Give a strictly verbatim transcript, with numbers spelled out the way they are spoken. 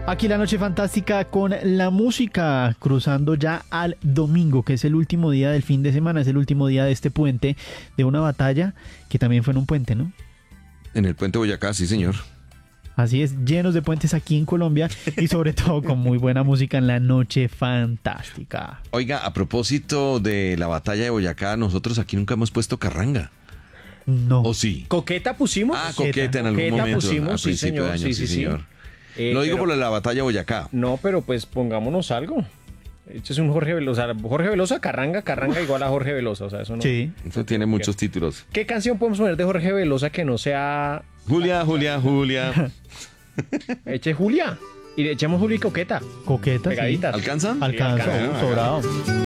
Aquí la noche fantástica con la música, cruzando ya al domingo, que es el último día del fin de semana, es el último día de este puente, de una batalla que también fue en un puente, ¿no? En el puente Boyacá, sí señor. Así es, llenos de puentes aquí en Colombia y sobre todo con muy buena música en la noche fantástica. Oiga, a propósito de la batalla de Boyacá, nosotros aquí nunca hemos puesto carranga. No. ¿O sí? ¿Coqueta pusimos? Ah, coqueta en algún Coqueta momento. pusimos, a sí, principio señor, de año, sí, sí, sí, sí. señor. Eh, Lo digo pero- por la batalla de Boyacá. No, pero pues pongámonos algo. Esto es un Jorge Velosa. Jorge Velosa, Carranga, Carranga igual a Jorge Velosa. O sea, eso no. Sí. Eso tiene muchos títulos. ¿Qué canción podemos poner de Jorge Velosa que no sea Julia, Julia, Julia. Eche Julia? Y le echamos Julia y Coqueta. Coqueta, sí. Pegaditas. ¿Alcanza? Alcanza, Sí, alcanza. uh, sobrado.